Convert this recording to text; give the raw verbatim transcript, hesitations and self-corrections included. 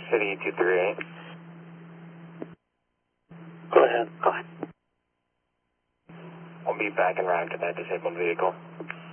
City two three eight. Go ahead. Go ahead. I'll be back en route to that disabled vehicle.